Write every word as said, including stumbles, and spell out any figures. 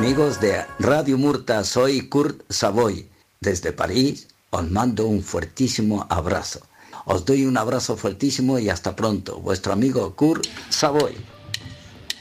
Amigos de Radio Murta, soy Kurt Savoy. Desde París os mando un fuertísimo abrazo. Os doy un abrazo fuertísimo y hasta pronto. Vuestro amigo Kurt Savoy.